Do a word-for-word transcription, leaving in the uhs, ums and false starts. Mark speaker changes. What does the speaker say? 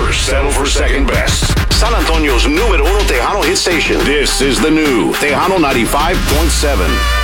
Speaker 1: Never settle for second best. San Antonio's número uno Tejano hit station. This is the new Tejano ninety-five point seven.